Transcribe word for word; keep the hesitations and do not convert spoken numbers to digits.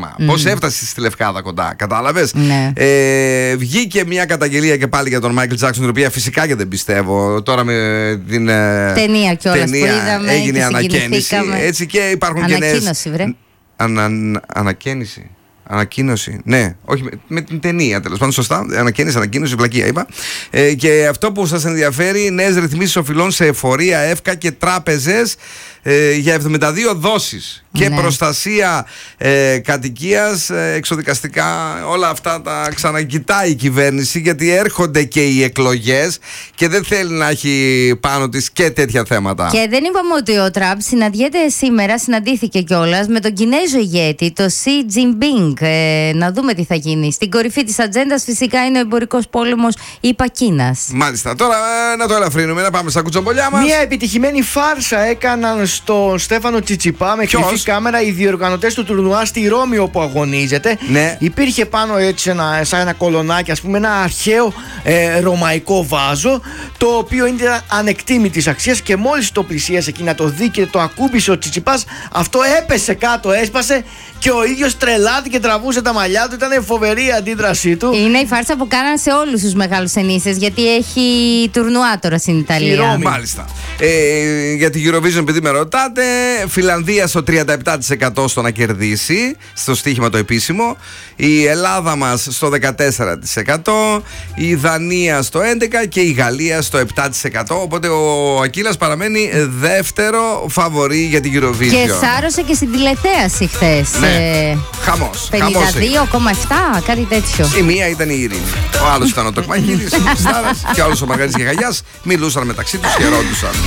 θέμα. Mm. Πώς έφτασε στη Λευκάδα κοντά, κατάλαβες? Ναι. Ε, βγήκε μια καταγγελία και πάλι για τον Μάικλ Τζάκσον, την οποία φυσικά και δεν πιστεύω. Τώρα με την ταινία κιόλας ταινία που είδαμε έγινε και ανακαίνιση. Έτσι, και υπάρχουν και νέες. Ανακοίνωση, βρε. Ανα, ανακαίνιση. Ανακοίνωση. Ναι, όχι με, με την ταινία, τέλος πάντων. Σωστά. Ανακαίνιση, ανακοίνωση, βλακεία είπα. Ε, και αυτό που σας ενδιαφέρει, νέες ρυθμίσεις οφειλών σε εφορία, εύκα και τράπεζες ε, για εβδομήντα δύο δόσεις. Και ναι. προστασία ε, κατοικίας, ε, εξοδικαστικά, όλα αυτά τα ξανακοιτάει η κυβέρνηση, γιατί έρχονται και οι εκλογές και δεν θέλει να έχει πάνω της και τέτοια θέματα. Και δεν είπαμε ότι ο Τραμπ συναντιέται σήμερα, συναντήθηκε κιόλας με τον Κινέζο ηγέτη, το Xi Jinping. Ε, να δούμε τι θα γίνει. Στην κορυφή της ατζέντας φυσικά είναι ο εμπορικός πόλεμος ΙΠΑ-Κίνας. Μάλιστα. Τώρα ε, να το ελαφρύνουμε, να πάμε στα κουτσομπολιά μας. Μια επιτυχημένη φάρσα έκαναν στον Στέφανο Τσιτσιπά με κρυφή κάμερα οι διοργανωτές του τουρνουά στη Ρώμη όπου αγωνίζεται. Ναι. Υπήρχε πάνω έτσι ένα, σαν ένα κολονάκι, ας πούμε, ένα αρχαίο ε, ρωμαϊκό βάζο, το οποίο είναι ανεκτήμητης αξίας, και μόλις το πλησίασε εκεί να το δει και το ακούμπησε ο Τσιτσιπάς, αυτό έπεσε κάτω, έσπασε και ο ίδιος τρελάθηκε, τραβούσε τα μαλλιά του. Ήταν φοβερή η αντίδρασή του. Είναι η φάρσα που κάναν σε όλους τους μεγάλους ενίσες, γιατί έχει τουρνουά τώρα στην Ιταλία. Μάλιστα. Ε, για την Eurovision, επειδή με ρωτάτε, Φιλανδία στο τριάντα επτά τοις εκατό στο να κερδίσει, στο στοίχημα το επίσημο. Η Ελλάδα μας στο δεκατέσσερα τοις εκατό. Η Δανία στο έντεκα τοις εκατό και η Γαλλία στο επτά τοις εκατό. Οπότε ο Ακύλας παραμένει δεύτερο φαβορί για την Eurovision. Και σάρωσε και στην τηλεθέαση χθες. Ναι. Ε, Χαμός. πενήντα δύο κόμμα επτά, κάτι τέτοιο. Η μία ήταν η Ειρήνη. Ο άλλος ήταν ο Τοκμαγίδης, ο Στάρας, και ο άλλος ο Μαργαρίτης και Γαγιάς. Μιλούσαν μεταξύ τους, χαιρόντουσαν.